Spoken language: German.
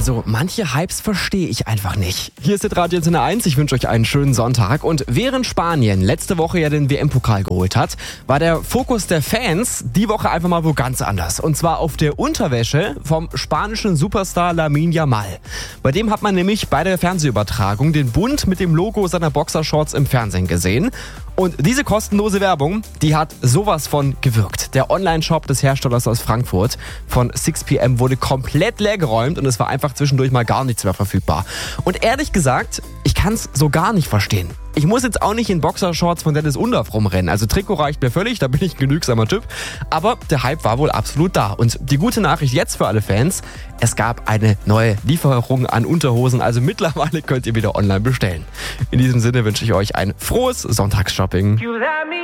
Also manche Hypes verstehe ich einfach nicht. Hier ist Radio Antenne 1, ich wünsche euch einen schönen Sonntag. Und während Spanien letzte Woche ja den WM-Pokal geholt hat, war der Fokus der Fans die Woche einfach mal wo ganz anders. Und zwar auf der Unterwäsche vom spanischen Superstar Lamine Yamal. Bei dem hat man nämlich bei der Fernsehübertragung den Bund mit dem Logo seiner Boxershorts im Fernsehen gesehen. Und diese kostenlose Werbung, die hat sowas von gewirkt. Der Online-Shop des Herstellers aus Frankfurt von 6pm wurde komplett leergeräumt und es war einfach zwischendurch mal gar nichts mehr verfügbar. Und ehrlich gesagt, ich kann es so gar nicht verstehen. Ich muss jetzt auch nicht in Boxershorts von Dennis Undaff rumrennen. Also Trikot reicht mir völlig, da bin ich ein genügsamer Typ. Aber der Hype war wohl absolut da. Und die gute Nachricht jetzt für alle Fans, es gab eine neue Lieferung an Unterhosen. Also mittlerweile könnt ihr wieder online bestellen. In diesem Sinne wünsche ich euch ein frohes Sonntagsshopping.